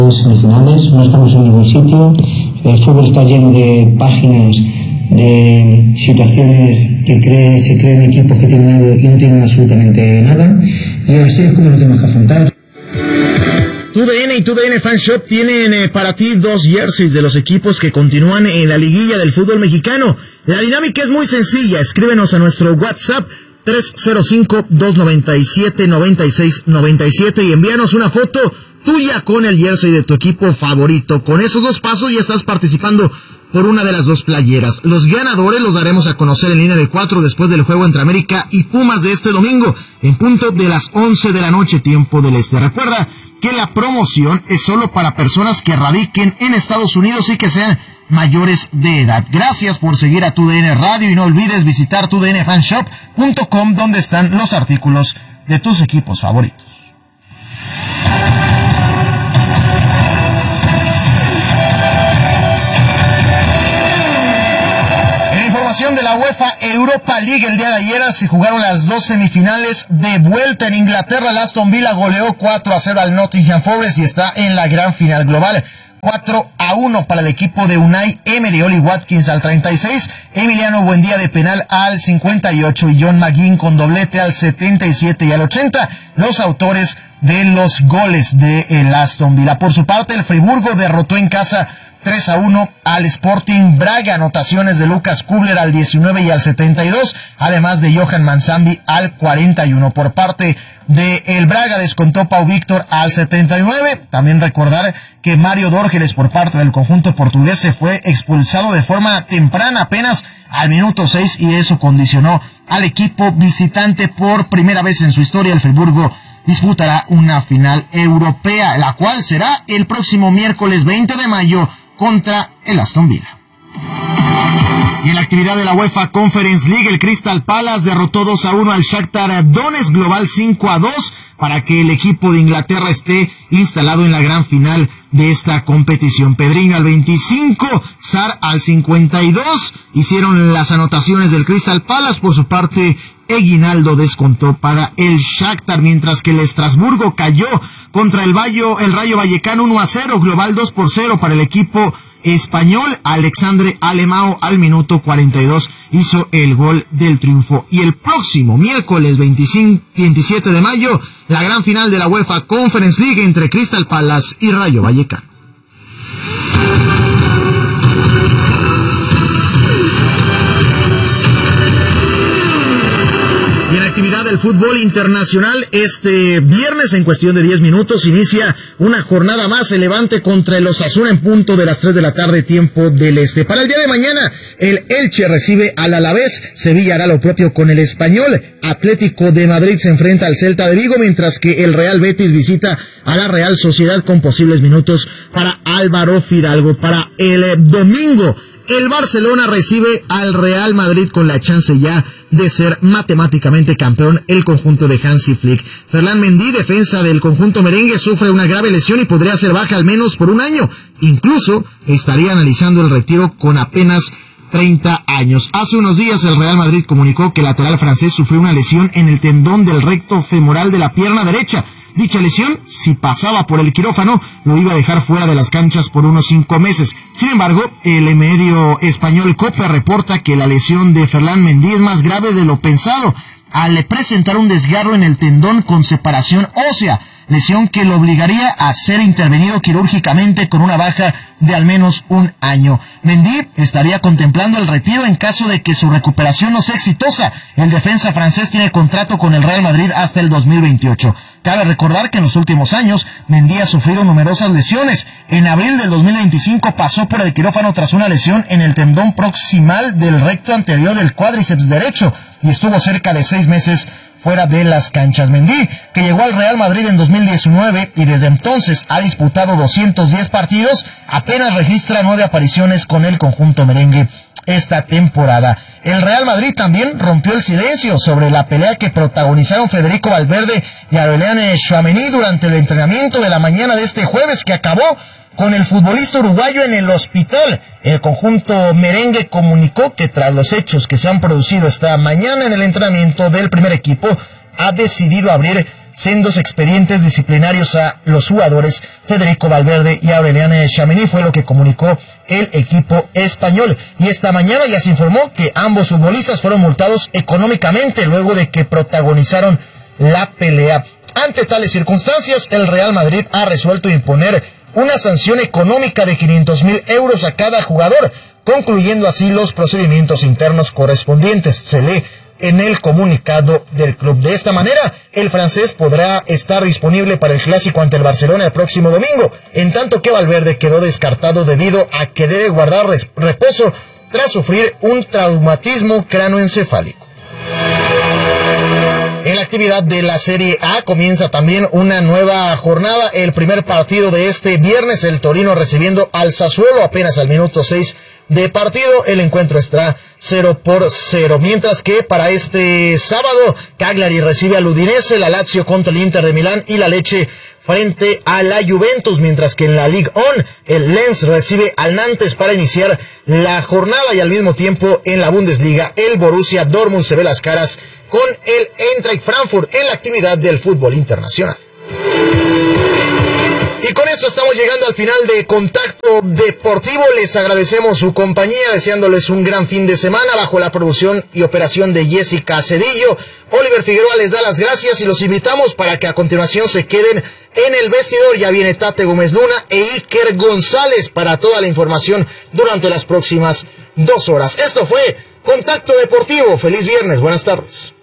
Semifinales, no estamos en ningún sitio. El fútbol está lleno de páginas, de situaciones que se creen equipos que tienen algo y no tienen absolutamente nada, y así es como lo tenemos que afrontar. TUDN y TUDN Fan Shop tienen para ti 2 jerseys de los equipos que continúan en la liguilla del fútbol mexicano. La dinámica es muy sencilla. Escríbenos a nuestro WhatsApp 305-297-9697 y envíanos una foto tuya con el jersey de tu equipo favorito. Con esos 2 pasos ya estás participando por una de las 2 playeras. Los ganadores los daremos a conocer en línea de 4 después del juego entre América y Pumas de este domingo, en punto de las 11 de la noche, tiempo del este. Recuerda que la promoción es solo para personas que radiquen en Estados Unidos y que sean mayores de edad. Gracias por seguir a TUDN Radio y no olvides visitar tudnfanshop.com, donde están los artículos de tus equipos favoritos. De la UEFA Europa League, el día de ayer se jugaron las 2 semifinales de vuelta en Inglaterra. El Aston Villa goleó 4-0 al Nottingham Forest y está en la gran final global. 4-1 para el equipo de Unai Emery. Oli Watkins al 36, Emiliano Buendía de penal al 58 y John McGinn con doblete al 77 y al 80, los autores de los goles de el Aston Villa. Por su parte, el Friburgo derrotó en casa 3-1 al Sporting Braga, anotaciones de Lucas Kubler al 19 y al 72, además de Johan Manzambi al 41. Por parte de el Braga descontó Pau Víctor al 79. También recordar que Mario Dórgeles, por parte del conjunto portugués, se fue expulsado de forma temprana, apenas al minuto 6, y eso condicionó al equipo visitante. Por primera vez en su historia, el Friburgo disputará una final europea, la cual será el próximo miércoles 20 de mayo contra el Aston Villa. Y en la actividad de la UEFA Conference League, el Crystal Palace derrotó 2-1 al Shakhtar Donetsk, global 5-2, para que el equipo de Inglaterra esté instalado en la gran final de esta competición. Pedrinho al 25, Sarr al 52, hicieron las anotaciones del Crystal Palace. Por su parte, Eguinaldo descontó para el Shakhtar, mientras que el Estrasburgo cayó contra el Rayo Vallecano 1-0, global 2-0 para el equipo español. Alexandre Alemão al minuto 42 hizo el gol del triunfo. Y el próximo miércoles 27 de mayo, la gran final de la UEFA Conference League entre Crystal Palace y Rayo Vallecano. Y en actividad del fútbol internacional, este viernes, en cuestión de 10 minutos, inicia una jornada más. El Levante contra el Osasuna en punto de las 3 de la tarde, tiempo del este. Para el día de mañana, el Elche recibe al Alavés, Sevilla hará lo propio con el Español, Atlético de Madrid se enfrenta al Celta de Vigo, mientras que el Real Betis visita a la Real Sociedad, con posibles minutos para Álvaro Fidalgo. Para el domingo, el Barcelona recibe al Real Madrid, con la chance ya de ser matemáticamente campeón el conjunto de Hansi Flick. Ferland Mendy, defensa del conjunto merengue, sufre una grave lesión y podría ser baja al menos por un año. Incluso estaría analizando el retiro con apenas 30 años. Hace unos días el Real Madrid comunicó que el lateral francés sufrió una lesión en el tendón del recto femoral de la pierna derecha. Dicha lesión, si pasaba por el quirófano, lo iba a dejar fuera de las canchas por unos 5 meses. Sin embargo, el medio español COPE reporta que la lesión de Ferland Mendy es más grave de lo pensado, al presentar un desgarro en el tendón con separación ósea, lesión que lo obligaría a ser intervenido quirúrgicamente con una baja de al menos un año. Mendy estaría contemplando el retiro en caso de que su recuperación no sea exitosa. El defensa francés tiene contrato con el Real Madrid hasta el 2028. Cabe recordar que en los últimos años Mendy ha sufrido numerosas lesiones. En abril del 2025 pasó por el quirófano tras una lesión en el tendón proximal del recto anterior del cuádriceps derecho y estuvo cerca de 6 meses fuera de las canchas. Mendy, que llegó al Real Madrid en 2019 y desde entonces ha disputado 210 partidos, apenas registra 9 apariciones con el conjunto merengue esta temporada. El Real Madrid también rompió el silencio sobre la pelea que protagonizaron Federico Valverde y Aurélien Tchouaméni durante el entrenamiento de la mañana de este jueves, que acabó con el futbolista uruguayo en el hospital. El conjunto merengue comunicó que tras los hechos que se han producido esta mañana en el entrenamiento del primer equipo, ha decidido abrir sendos expedientes disciplinarios a los jugadores Federico Valverde y Aurelian Tchouaméni, fue lo que comunicó el equipo español. Y esta mañana ya se informó que ambos futbolistas fueron multados económicamente luego de que protagonizaron la pelea. Ante tales circunstancias, el Real Madrid ha resuelto imponer una sanción económica de 500,000 euros a cada jugador, concluyendo así los procedimientos internos correspondientes. Se lee en el comunicado del club. De esta manera, el francés podrá estar disponible para el clásico ante el Barcelona el próximo domingo, en tanto que Valverde quedó descartado debido a que debe guardar reposo tras sufrir un traumatismo cráneoencefálico. En la actividad de la Serie A comienza también una nueva jornada. El primer partido de este viernes, el Torino recibiendo al Sassuolo apenas al minuto 6 de partido. El encuentro está 0-0. Mientras que para este sábado, Cagliari recibe al Udinese, la Lazio contra el Inter de Milán y la Lecce frente a la Juventus, mientras que en la Ligue 1 el Lens recibe al Nantes para iniciar la jornada, y al mismo tiempo en la Bundesliga el Borussia Dortmund se ve las caras con el Eintracht Frankfurt en la actividad del fútbol internacional. Y con esto estamos llegando al final de Contacto Deportivo. Les agradecemos su compañía, deseándoles un gran fin de semana bajo la producción y operación de Jessica Cedillo. Oliver Figueroa les da las gracias y los invitamos para que a continuación se queden en el vestidor. Ya viene Tate Gómez Luna e Iker González para toda la información durante las próximas 2 horas. Esto fue Contacto Deportivo. Feliz viernes, buenas tardes.